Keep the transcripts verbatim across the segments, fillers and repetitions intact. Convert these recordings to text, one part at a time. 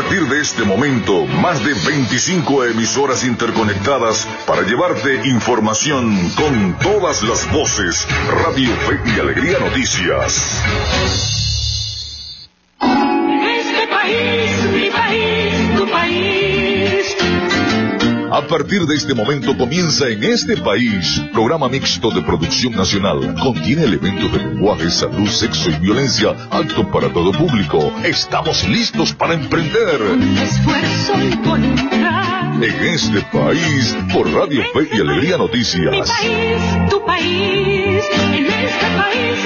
partir de este momento, más de veinticinco emisoras interconectadas para llevarte información con todas las voces. Radio Fe y Alegría Noticias. Este país, mi país, tu país. A partir de este momento comienza En Este País, programa mixto de producción nacional. Contiene elementos de lenguaje, salud, sexo y violencia, apto para todo público. Estamos listos para emprender. Esfuerzo y voluntad. En Este País, por Radio Fe y Alegría Noticias. Mi país, tu país, en este país.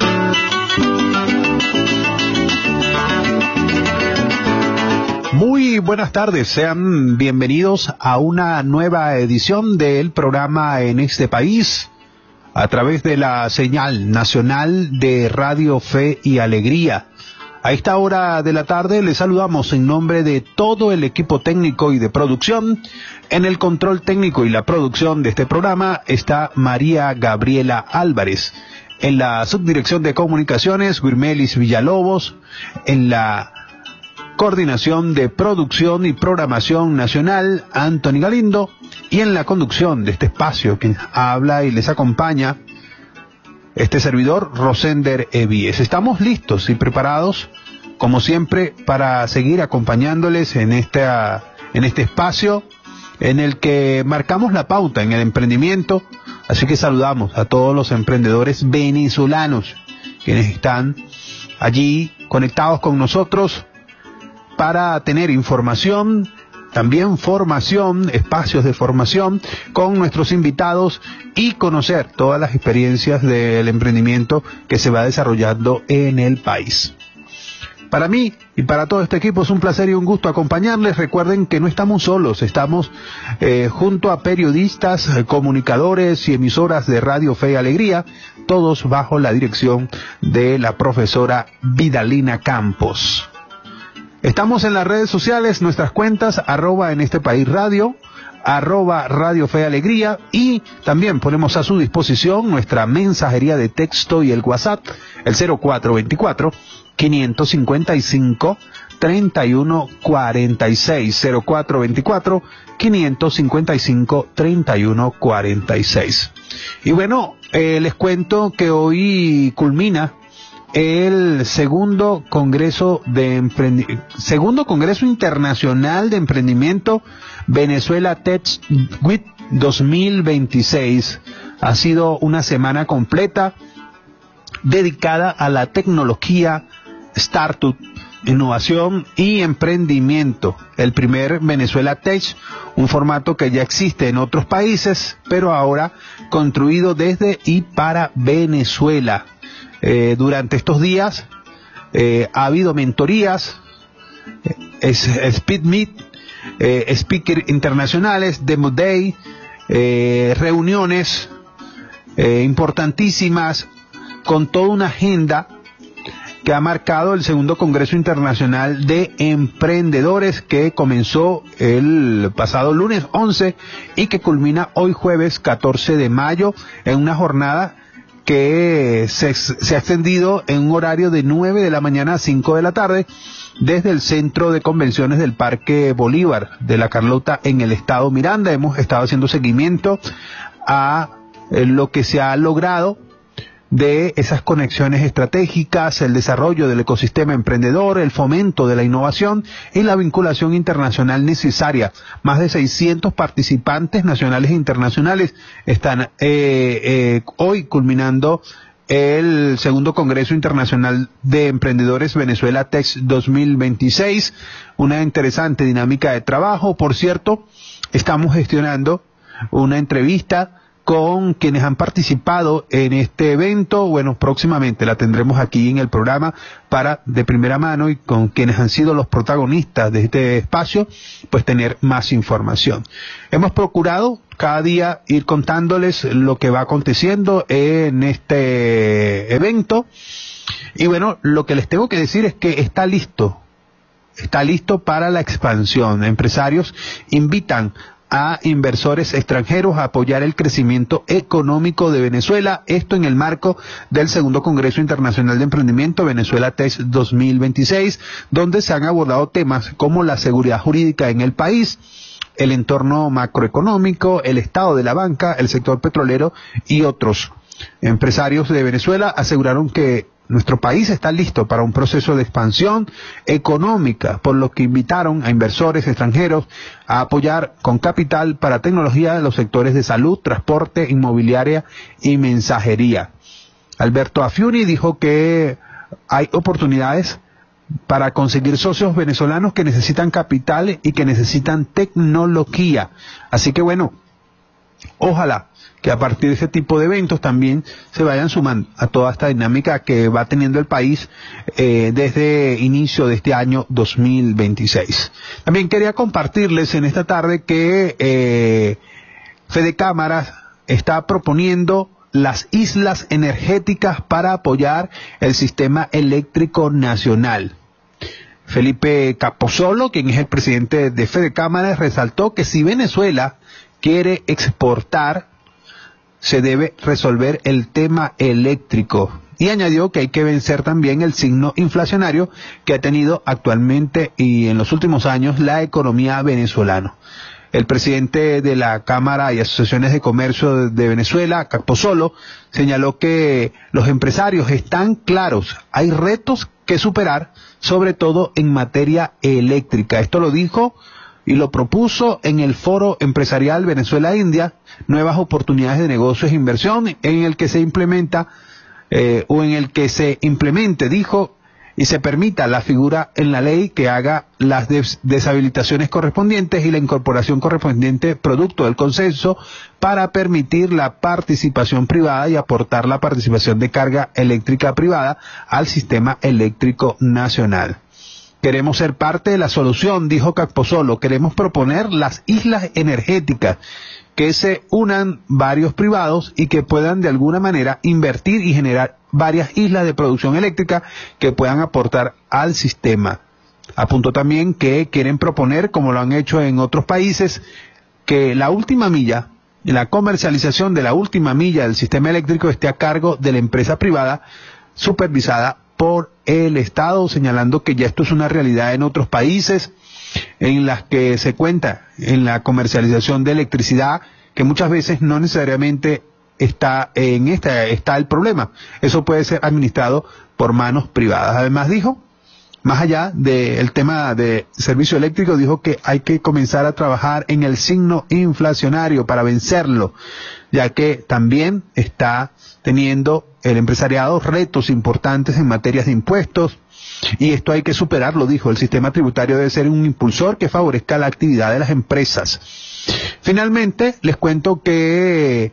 Muy buenas tardes, sean bienvenidos a una nueva edición del programa En Este País, a través de la señal nacional de Radio Fe y Alegría. A esta hora de la tarde les saludamos en nombre de todo el equipo técnico y de producción. En el control técnico y la producción de este programa está María Gabriela Álvarez. En la subdirección de comunicaciones, Guirmelis Villalobos. En la coordinación de producción y programación nacional, Anthony Galindo, y en la conducción de este espacio que habla y les acompaña este servidor, Rosender Evíes. Estamos listos y preparados, como siempre, para seguir acompañándoles en esta, en este espacio en el que marcamos la pauta en el emprendimiento. Así que saludamos a todos los emprendedores venezolanos quienes están allí conectados con nosotros para tener información, también formación, espacios de formación con nuestros invitados y conocer todas las experiencias del emprendimiento que se va desarrollando en el país. Para mí y para todo este equipo es un placer y un gusto acompañarles. Recuerden que no estamos solos, estamos eh, junto a periodistas, comunicadores y emisoras de Radio Fe y Alegría, todos bajo la dirección de la profesora Vidalina Campos. Estamos en las redes sociales, nuestras cuentas, arroba en este país radio, arroba Radio Fe Alegría, y también ponemos a su disposición nuestra mensajería de texto y el WhatsApp, el cero cuatro veinticuatro, quinientos cincuenta y cinco, treinta y uno cuarenta y seis, cero cuatro veinticuatro, quinientos cincuenta y cinco, treinta y uno cuarenta y seis. Y bueno, eh, les cuento que hoy culmina el segundo congreso de emprendi- segundo congreso internacional de emprendimiento Venezuela Tech Week dos mil veintiséis. Ha sido una semana completa dedicada a la tecnología, startup, innovación y emprendimiento. El primer Venezuela Tech, un formato que ya existe en otros países, pero ahora construido desde y para Venezuela. Eh, durante estos días eh, ha habido mentorías, es, Speed Meet, eh, speakers internacionales, Demo Day, eh, reuniones eh, importantísimas con toda una agenda que ha marcado el segundo Congreso Internacional de Emprendedores que comenzó el pasado lunes once y que culmina hoy jueves catorce de mayo en una jornada que se, se ha extendido en un horario de nueve de la mañana a cinco de la tarde desde el Centro de Convenciones del Parque Bolívar de La Carlota en el estado Miranda. Hemos estado haciendo seguimiento a lo que se ha logrado de esas conexiones estratégicas, el desarrollo del ecosistema emprendedor, el fomento de la innovación y la vinculación internacional necesaria. Más de seiscientos participantes nacionales e internacionales están eh, eh, hoy culminando el segundo Congreso Internacional de Emprendedores Venezuela Tech dos mil veintiséis. Una interesante dinámica de trabajo. Por cierto, estamos gestionando una entrevista con quienes han participado en este evento. Bueno, próximamente la tendremos aquí en el programa para de primera mano y con quienes han sido los protagonistas de este espacio, pues tener más información. Hemos procurado cada día ir contándoles lo que va aconteciendo en este evento. Y bueno, lo que les tengo que decir es que está listo, está listo para la expansión. Empresarios invitan a inversores extranjeros a apoyar el crecimiento económico de Venezuela, esto en el marco del segundo Congreso Internacional de Emprendimiento Venezuela Tech dos mil veintiséis, donde se han abordado temas como la seguridad jurídica en el país, el entorno macroeconómico, el estado de la banca, el sector petrolero y otros. Empresarios de Venezuela aseguraron que nuestro país está listo para un proceso de expansión económica, por lo que invitaron a inversores extranjeros a apoyar con capital para tecnología los sectores de salud, transporte, inmobiliaria y mensajería. Alberto Afiuni dijo que hay oportunidades para conseguir socios venezolanos que necesitan capital y que necesitan tecnología. Así que bueno, ojalá que a partir de ese tipo de eventos también se vayan sumando a toda esta dinámica que va teniendo el país eh, desde inicio de este año dos mil veintiséis. También quería compartirles en esta tarde que eh, Fede Cámaras está proponiendo las islas energéticas para apoyar el sistema eléctrico nacional. Felipe Capozolo, quien es el presidente de Fede Cámaras, resaltó que si Venezuela quiere exportar, se debe resolver el tema eléctrico. Y añadió que hay que vencer también el signo inflacionario que ha tenido actualmente y en los últimos años la economía venezolana. El presidente de la Cámara y Asociaciones de Comercio de Venezuela, Capozolo, señaló que los empresarios están claros, hay retos que superar, sobre todo en materia eléctrica. Esto lo dijo y lo propuso en el Foro Empresarial Venezuela-India, Nuevas Oportunidades de Negocios e Inversión, en el que se implementa, eh, o en el que se implemente, dijo, y se permita la figura en la ley que haga las des deshabilitaciones correspondientes y la incorporación correspondiente producto del consenso para permitir la participación privada y aportar la participación de carga eléctrica privada al sistema eléctrico nacional. Queremos ser parte de la solución, dijo Capozolo. Queremos proponer las islas energéticas, que se unan varios privados y que puedan de alguna manera invertir y generar varias islas de producción eléctrica que puedan aportar al sistema. Apuntó también que quieren proponer, como lo han hecho en otros países, que la última milla, la comercialización de la última milla del sistema eléctrico esté a cargo de la empresa privada supervisada por el Estado, señalando que ya esto es una realidad en otros países en las que se cuenta en la comercialización de electricidad, que muchas veces no necesariamente está en esta está el problema. Eso puede ser administrado por manos privadas. Además dijo, más allá del tema de servicio eléctrico, dijo que hay que comenzar a trabajar en el signo inflacionario para vencerlo, ya que también está teniendo el empresariado retos importantes en materias de impuestos, y esto hay que superarlo, dijo. El sistema tributario debe ser un impulsor que favorezca la actividad de las empresas. Finalmente, les cuento que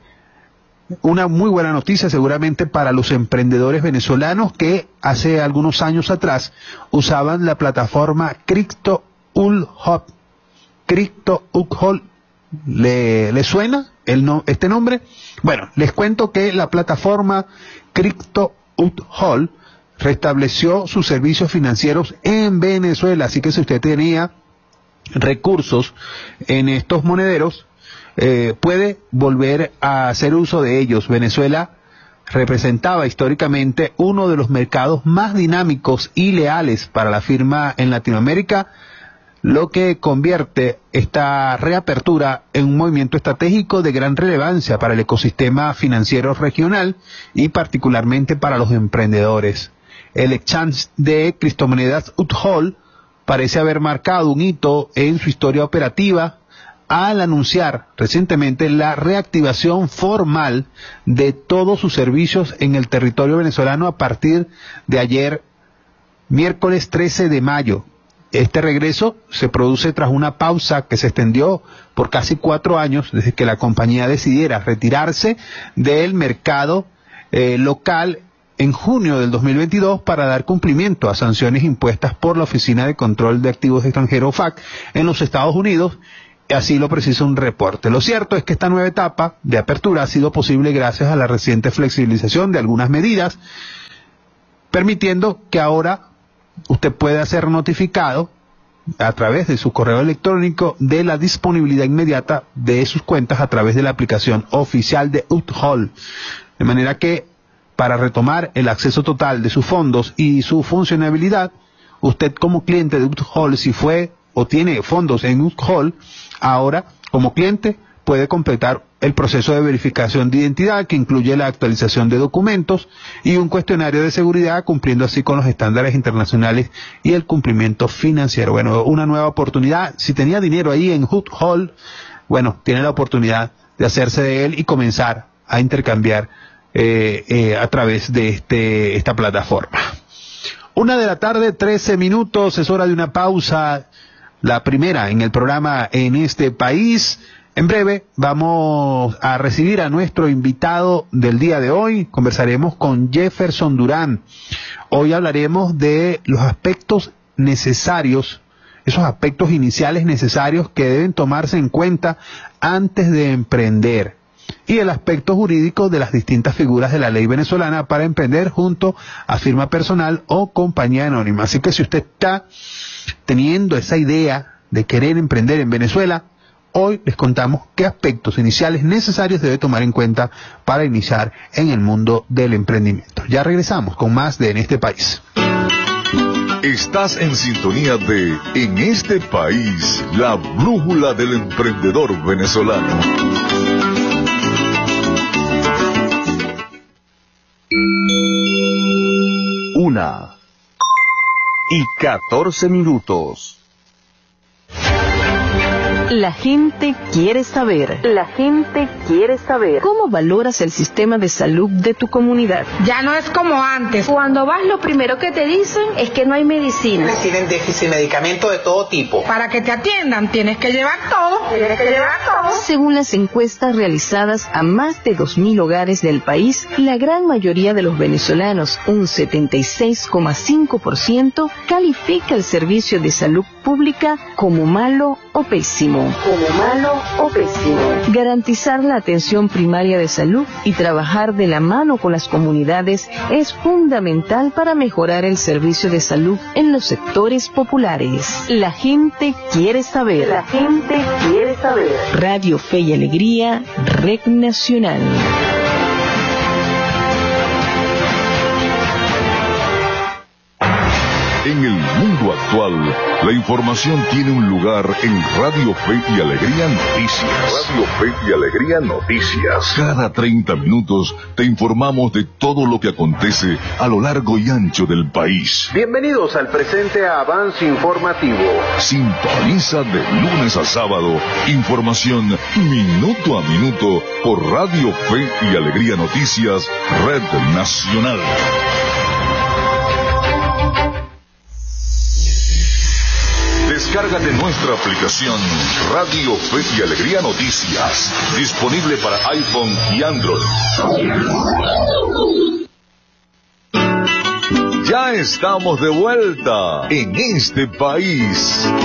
una muy buena noticia seguramente para los emprendedores venezolanos que hace algunos años atrás usaban la plataforma CryptoUlhop. CryptoUlhop, ¿le, ¿le suena el no, este nombre? Bueno, les cuento que la plataforma CryptoUlhop restableció sus servicios financieros en Venezuela, así que si usted tenía recursos en estos monederos, eh, puede volver a hacer uso de ellos. Venezuela representaba históricamente uno de los mercados más dinámicos y leales para la firma en Latinoamérica, lo que convierte esta reapertura en un movimiento estratégico de gran relevancia para el ecosistema financiero regional y particularmente para los emprendedores. El exchange de criptomonedas Ulhop parece haber marcado un hito en su historia operativa al anunciar recientemente la reactivación formal de todos sus servicios en el territorio venezolano a partir de ayer, miércoles trece de mayo. Este regreso se produce tras una pausa que se extendió por casi cuatro años desde que la compañía decidiera retirarse del mercado eh, local en junio del dos mil veintidós para dar cumplimiento a sanciones impuestas por la Oficina de Control de Activos Extranjeros, O F A C, en los Estados Unidos. Así lo precisa un reporte. Lo cierto es que esta nueva etapa de apertura ha sido posible gracias a la reciente flexibilización de algunas medidas, permitiendo que ahora usted pueda ser notificado a través de su correo electrónico de la disponibilidad inmediata de sus cuentas a través de la aplicación oficial de U T H O L. De manera que para retomar el acceso total de sus fondos y su funcionabilidad, usted como cliente de U T H O L, si fue o tiene fondos en U T H O L, ahora como cliente puede completar el proceso de verificación de identidad, que incluye la actualización de documentos y un cuestionario de seguridad, cumpliendo así con los estándares internacionales y el cumplimiento financiero. Bueno, una nueva oportunidad. Si tenía dinero ahí en U T H O L, bueno, tiene la oportunidad de hacerse de él y comenzar a intercambiar eh, eh, a través de este esta plataforma. Una de la tarde, trece minutos, es hora de una pausa, la primera en el programa En este País. En breve vamos a recibir a nuestro invitado del día de hoy. Conversaremos con Jefferson Durán. Hoy hablaremos de los aspectos necesarios, esos aspectos iniciales necesarios que deben tomarse en cuenta antes de emprender, y el aspecto jurídico de las distintas figuras de la ley venezolana para emprender junto a firma personal o compañía anónima. Así que si usted está teniendo esa idea de querer emprender en Venezuela, hoy les contamos qué aspectos iniciales necesarios debe tomar en cuenta para iniciar en el mundo del emprendimiento. Ya regresamos con más de En este País. Estás en sintonía de En este País, la brújula del emprendedor venezolano. Una y catorce minutos. La gente quiere saber. La gente quiere saber. ¿Cómo valoras el sistema de salud de tu comunidad? Ya no es como antes. Cuando vas, lo primero que te dicen es que no hay medicina. Tienen déficit de medicamentos de todo tipo. Para que te atiendan tienes que llevar todo. Tienes que llevar todo. Según las encuestas realizadas a más de dos mil hogares del país, la gran mayoría de los venezolanos, un setenta y seis coma cinco por ciento, califica el servicio de salud pública como malo o pésimo. Como malo o pésimo. Garantizar la atención primaria de salud y trabajar de la mano con las comunidades es fundamental para mejorar el servicio de salud en los sectores populares. La gente quiere saber. La gente quiere saber. Radio Fe y Alegría, Red Nacional. En el mundo actual, la información tiene un lugar en Radio Fe y Alegría Noticias. Radio Fe y Alegría Noticias. Cada treinta minutos te informamos de todo lo que acontece a lo largo y ancho del país. Bienvenidos al presente avance informativo. Sintoniza de lunes a sábado información minuto a minuto por Radio Fe y Alegría Noticias, Red Nacional. Descárgate nuestra aplicación Radio Fe y Alegría Noticias, disponible para iPhone y Android. Ya estamos de vuelta en este país.